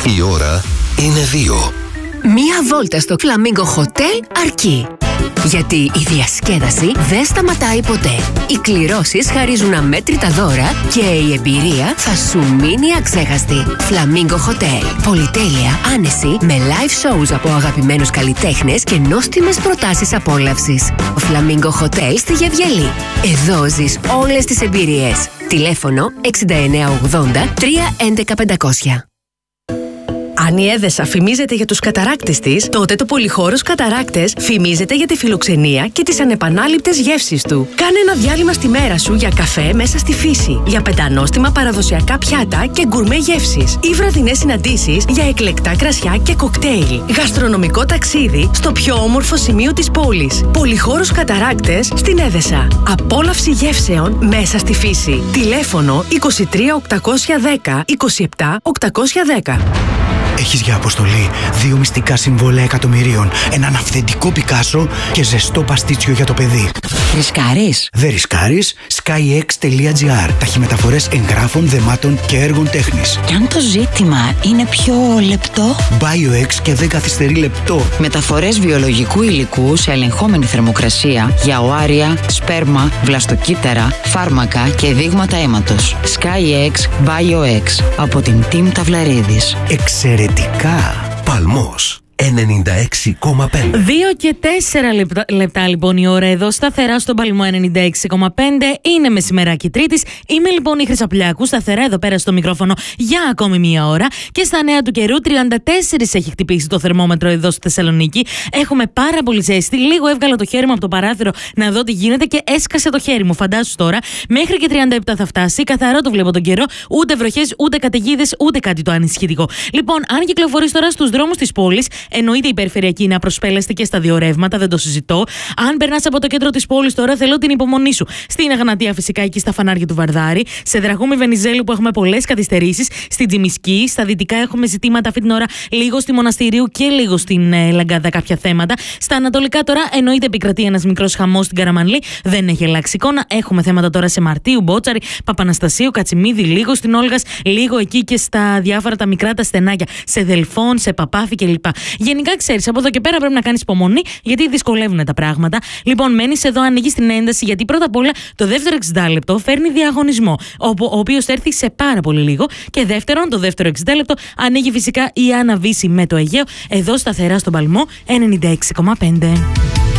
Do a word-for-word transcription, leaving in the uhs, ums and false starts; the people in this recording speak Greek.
Η ώρα είναι δύο. Μία βόλτα στο Flamingo Hotel αρκεί. Γιατί η διασκέδαση δεν σταματάει ποτέ. Οι κληρώσεις χαρίζουν αμέτρητα δώρα και η εμπειρία θα σου μείνει αξέχαστη. Flamingo Hotel. Πολυτέλεια, άνεση, με live shows από αγαπημένους καλλιτέχνες και νόστιμες προτάσεις απόλαυσης. Flamingo Hotel στη Γεβγελή. Εδώ ζεις όλες τις εμπειρίες. Τηλέφωνο εξήντα εννέα ογδόντα τρία έντεκα πεντακόσια. Αν η Έδεσα φημίζεται για τους καταράκτες της, τότε το Πολυχώρος Καταράκτες φημίζεται για τη φιλοξενία και τις ανεπανάληπτες γεύσεις του. Κάνε ένα διάλειμμα στη μέρα σου για καφέ μέσα στη φύση, για πεντανόστιμα παραδοσιακά πιάτα και γκουρμέ γεύσεις ή βραδινές συναντήσεις για εκλεκτά κρασιά και κοκτέιλ. Γαστρονομικό ταξίδι στο πιο όμορφο σημείο της πόλης. Πολυχώρος Καταράκτες στην Έδεσα. Απόλαυση γεύσεων μέσα στη φύση. Τηλέφωνο είκοσι τρία οκτακόσια δέκα είκοσι επτά οκτακόσια δέκα. Έχεις για αποστολή δύο μυστικά συμβόλαια εκατομμυρίων, έναν αυθεντικό Πικάσο και ζεστό παστίτσιο για το παιδί. Ρισκάρεις? Δεν ρισκάρεις. skyx τελεία gr. Ταχυμεταφορές εγγράφων, δεμάτων και έργων τέχνης. Κι αν το ζήτημα είναι πιο λεπτό? BioX και δεν καθυστερεί λεπτό. Μεταφορές βιολογικού υλικού σε ελεγχόμενη θερμοκρασία για οάρια, σπέρμα, βλαστοκύτταρα, φάρμακα και δείγματα αίματος. skyx BioX από την Team Ταυλαρίδης. Εξαιρετικά. Παλμός ενενήντα έξι κόμμα πέντε. Δύο και τέσσερα λεπτά, λεπτά λοιπόν η ώρα εδώ, σταθερά στον Παλμό ενενήντα έξι κόμμα πέντε. Είναι μεσημεράκι Τρίτης. Είμαι λοιπόν η Χρυσαπλιάκου, σταθερά εδώ πέρα στο μικρόφωνο για ακόμη μία ώρα. Και στα νέα του καιρού, τριάντα τέσσερα έχει χτυπήσει το θερμόμετρο εδώ στη Θεσσαλονίκη. Έχουμε πάρα πολύ ζέστη. Λίγο έβγαλα το χέρι μου από το παράθυρο να δω τι γίνεται και έσκασε το χέρι μου. Φαντάσου τώρα, μέχρι και τριάντα επτά θα φτάσει. Καθαρό το βλέπω τον καιρό. Ούτε βροχές, ούτε καταιγίδες, ούτε κάτι το ανησυχητικό. Λοιπόν, αν κυκλοφορείς τώρα στους δρόμους της πόλης, εννοείται η περιφερειακή είναι απροσπέλαστη και στα δύο ρεύματα, δεν το συζητώ. Αν περνάς από το κέντρο της πόλης τώρα, θέλω την υπομονή σου. Στην Αγνατία, φυσικά, εκεί στα φανάρια του Βαρδάρη. Σε Δραγούμη Βενιζέλου που έχουμε πολλές καθυστερήσεις. Στην Τζιμισκή. Στα δυτικά έχουμε ζητήματα αυτή την ώρα, λίγο στη Μοναστηρίου και λίγο στην ε, Λαγκάδα κάποια θέματα. Στα ανατολικά τώρα, εννοείται επικρατεί ένας μικρός χαμός στην Καραμανλή. Δεν έχει αλλάξει εικόνα. Έχουμε θέματα τώρα σε Μαρτίου, Μπότσαρη, Παπαναστασίου, Κατσιμίδη, λίγο στην Όλγας, λίγο εκεί και στα διάφορα τα μικρά τα στενάκια. Σε Δελφών, σε Παπάφη κλπ. Γενικά, ξέρεις, από εδώ και πέρα πρέπει να κάνεις υπομονή, γιατί δυσκολεύουν τα πράγματα. Λοιπόν, μένεις εδώ, ανοίγεις την ένταση, γιατί πρώτα απ' όλα το δεύτερο εξήντα λεπτό φέρνει διαγωνισμό, ο οποίος θα έρθει σε πάρα πολύ λίγο. Και δεύτερον, το δεύτερο εξήντα λεπτό ανοίγει φυσικά η Άννα Βύση με το Αιγαίο, εδώ σταθερά στον Παλμό ενενήντα έξι κόμμα πέντε.